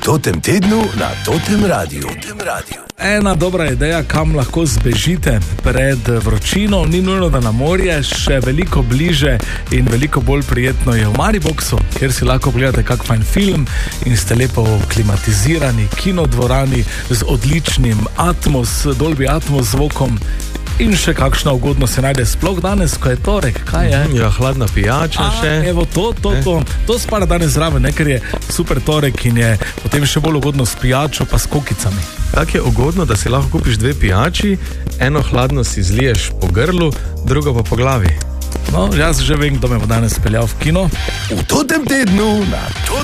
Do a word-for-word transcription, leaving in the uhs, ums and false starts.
totem tednu na Totem Radiu. Ena dobra ideja, kam lahko zbežite pred vročino, ni nujno, da na morje, še veliko bliže in veliko bolj prijetno je v Mariboxu, kjer si lahko pogledate kak fajn film in ste lepo v klimatizirani kinodvorani z odličnim Atmos, Dolby Atmos zvokom. In še kakšna ugodnost se najde sploh danes, ko je torek, kaj je? Ja, hladna pijača A, še. Evo, to, to, to, to spada danes zraven, ne, ker je super torek in je potem še bolj ugodno s pijačo pa s kokicami. Tako je ugodno, da si lahko kupiš dve pijači, eno hladno si zliješ po grlu, drugo pa po glavi. No, jaz že vem, kdo me bo danes peljal v kino. V totem tednu na Totem